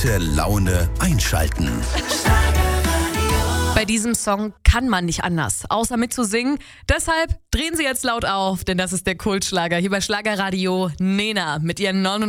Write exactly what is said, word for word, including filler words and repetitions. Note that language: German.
gute Laune einschalten. Bei diesem Song kann man nicht anders, außer mitzusingen. Deshalb drehen Sie jetzt laut auf, denn das ist der Kultschlager hier bei Schlagerradio. Nena mit ihren neunundneunzig